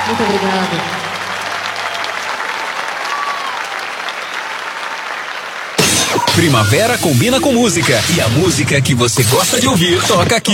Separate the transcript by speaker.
Speaker 1: Muito obrigada.
Speaker 2: Primavera combina com música. E a música que você gosta de ouvir toca aqui.